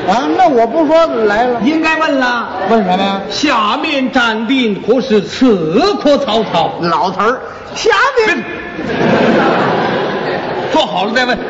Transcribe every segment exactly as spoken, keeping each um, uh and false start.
啊，那我不说来了， 应该问了。 问什么呀？ 下面站定可是刺客曹操？ 老词儿，下面做好了再问。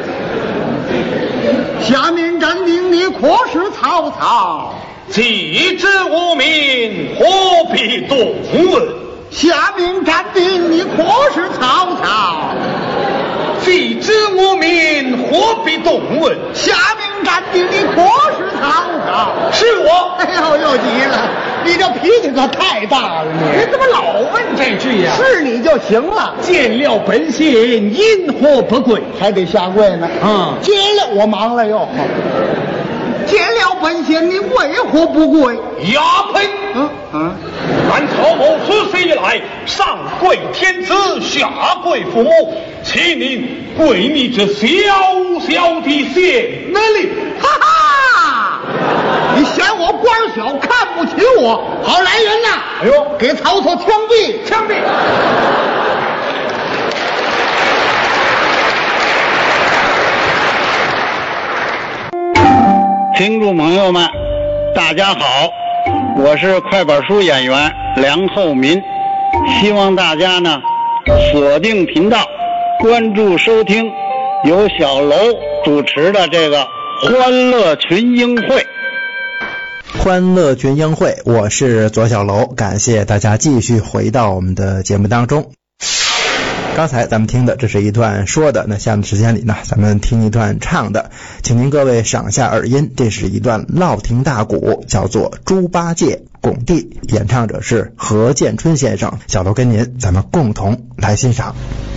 下面站定的可是曹操？ 既知无名，何必动问？ 下面站定的可是曹操？ 既知无名，何必动问？ 下面站定的可是曹操？ 是我。 哎呦，又急了，你这脾气可太大了，你你怎么老问这句呀、啊？ 是你就行了。 见了本县，因何不跪？ 还得下跪呢。 嗯， 见了我忙了又。见了本县，你为何不跪？ 呀呸！ 嗯嗯， 俺曹某出世以来，上跪天子，下跪父母，岂能跪你这小小的县那里？ 哈哈！你嫌我官小，看不起我，好来人呐！ 哎呦， 给曹操枪毙！ 枪毙！ 听众朋友们，大家好，我是快板书演员梁厚民，希望大家呢锁定频道，关注收听由小楼主持的这个欢乐群英会。 欢乐群英会，我是左小楼，感谢大家继续回到我们的节目当中。刚才咱们听的这是一段说的，那下面时间里呢，咱们听一段唱的，请您各位赏下耳音，这是一段烙亭大鼓，叫做《猪八戒拱地》，演唱者是何建春先生。小楼跟您，咱们共同来欣赏。